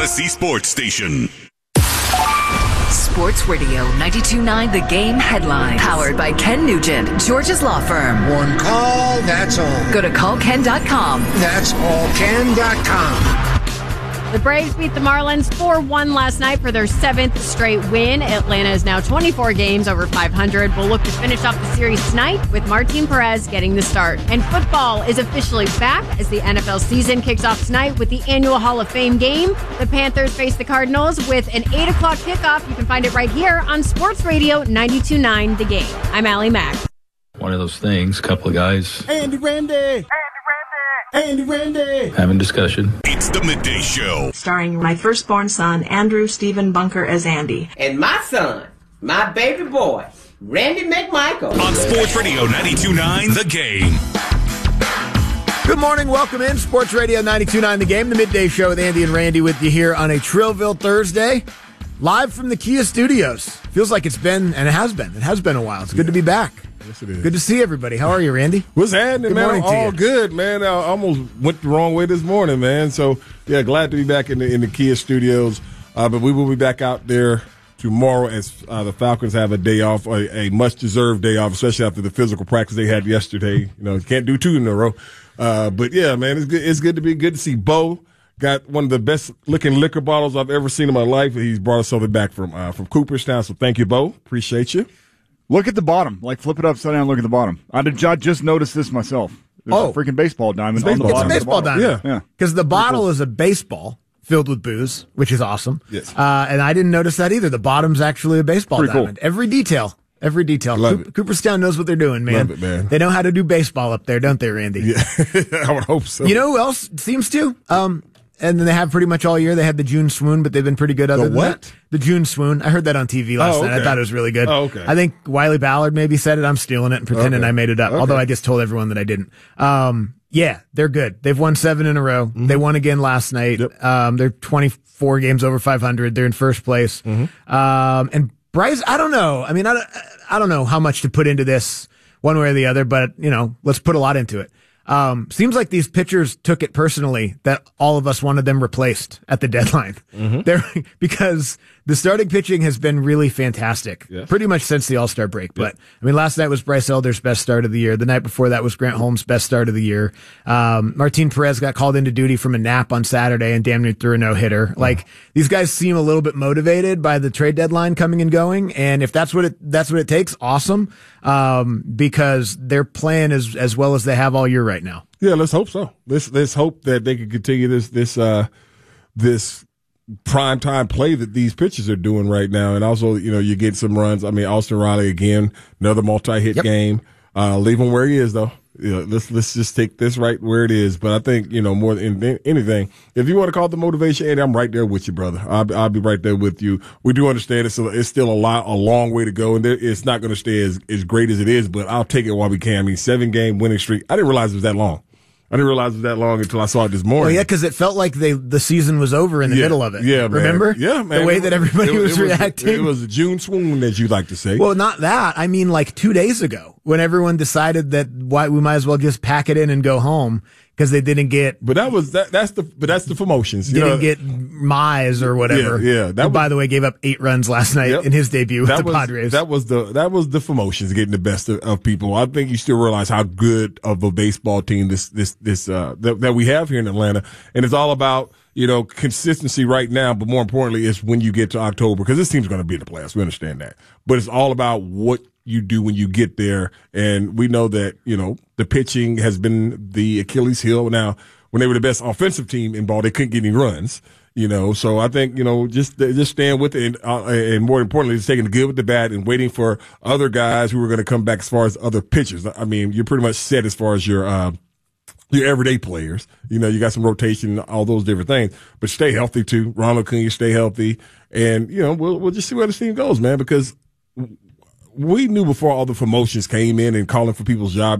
Odyssey Sports Station. Sports Radio 92.9 The Game headline. Powered by Ken Nugent, George's Law Firm. One call, that's all. Go to callken.com. That's all Ken.com. The Braves beat the Marlins 4-1 last night for their 7th straight win. Atlanta is now 24 games over 500. We'll look to finish off the series tonight with Martin Perez getting the start. And football is officially back as the NFL season kicks off tonight with the annual Hall of Fame game. The Panthers face the Cardinals with an 8 o'clock kickoff. You can find it right here on Sports Radio 92.9 The Game. I'm Allie Mack. One of those things, a couple of guys. Andy Randy Having discussion. It's the Midday Show. Starring my firstborn son, Andrew Stephen Bunker, as Andy. And my son, my baby boy, Randy McMichael. On Sports Radio 92.9 The Game. Good morning, welcome in. Sports Radio 92.9 The Game, the Midday Show with Andy and Randy with you here on a Trillville Thursday. Live from the Kia Studios. Feels like it's been, and it has been a while. It's good to be back. Yes, it is. Good to see everybody. How are you, Randy? What's happening, man? Morning to All you. good, man. I almost went the wrong way this morning, man. So, yeah, glad to be back in the Kia Studios. But we will be back out there tomorrow as the Falcons have a day off, a much-deserved day off, especially after the physical practice they had yesterday. You know, can't do two in a row. But, yeah, man, it's good to see Bo. Got one of the best-looking liquor bottles I've ever seen in my life. He's brought us something back from Cooperstown. So thank you, Bo. Appreciate you. Look at the bottom. Like, flip it upside down and look at the bottom. I just noticed this myself. There's a freaking baseball diamond on the bottom. It's a baseball diamond. Yeah. Because the bottle is a baseball filled with booze, which is awesome. Yes. And I didn't notice that either. The bottom's actually a baseball Pretty cool. diamond. Every detail. Love it. Cooperstown knows what they're doing, man. Love it, man. They know how to do baseball up there, don't they, Randy? Yeah, I would hope so. You know who else seems to? And then they have pretty much all year. They had the June swoon, but they've been pretty good other than what? that. The June swoon. I heard that on TV last night. I thought it was really good. Oh, okay. I think Wiley Ballard maybe said it. I'm stealing it and pretending I made it up, although I just told everyone that I didn't. Yeah, they're good. They've won 7 in a row. Mm-hmm. They won again last night. Yep. They're 24 games over 500. They're in first place. Mm-hmm. And Bryce, I don't know. I mean, I don't know how much to put into this one way or the other, but, you know, let's put a lot into it. Seems like these pitchers took it personally that all of us wanted them replaced at the deadline. Mm-hmm. Because the starting pitching has been really fantastic, pretty much since the All-Star break. But, I mean, last night was Bryce Elder's best start of the year. The night before that was Grant Holmes' best start of the year. Martin Perez got called into duty from a nap on Saturday and damn near threw a no-hitter. Like, these guys seem a little bit motivated by the trade deadline coming and going. And if that's what it takes, awesome. Because they're playing as well as they have all year right now. Yeah, let's hope so. Let's hope that they can continue this prime time play that these pitchers are doing right now. And also, you know, you get some runs. I mean, Austin Riley again, another multi-hit game. Leave him where he is, though. You know, let's just take this right where it is. But I think, you know, more than anything, if you want to call it the motivation, Andy, I'm right there with you, brother. I'll be right there with you. We do understand it's still a long way to go, and it's not going to stay as great as it is. But I'll take it while we can. I mean, 7-game winning streak. I didn't realize it was that long. Until I saw it this morning. Well, yeah, because it felt like the season was over in the middle of it. Yeah, man. Remember? Yeah, man. The way that everybody was reacting. It was a June swoon, as you like to say. Well, not that. I mean, like 2 days ago, when everyone decided that we might as well just pack it in and go home because they didn't get. But that's the promotions. Didn't get Mize or whatever. Yeah. Who, by the way, gave up 8 runs last night in his debut with the Padres. That was the promotions getting the best of people. I think you still realize how good of a baseball team that we have here in Atlanta, and it's all about, you know, consistency right now. But more importantly, it's when you get to October, because this team's going to be in the playoffs. We understand that, but it's all about what you do when you get there. And we know that, you know, the pitching has been the Achilles heel. Now, when they were the best offensive team in ball, they couldn't get any runs, you know. So I think, you know, just staying with it, and more importantly, just taking the good with the bad and waiting for other guys who are going to come back as far as other pitchers. I mean, you're pretty much set as far as your everyday players. You know, you got some rotation, all those different things, but stay healthy too. Ronald Acuña, stay healthy. And, you know, we'll just see where this team goes, man, because we knew before all the promotions came in and calling for people's jobs